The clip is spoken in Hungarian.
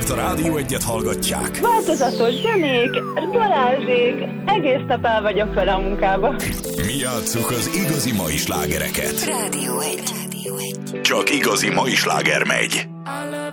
a Rádió Egyet hallgatják. Változatos zenék, Balázsék, egész nap el vagyok vele a munkába. Mi játsszuk az igazi mai slágereket. Rádió 1. Csak igazi mai sláger megy.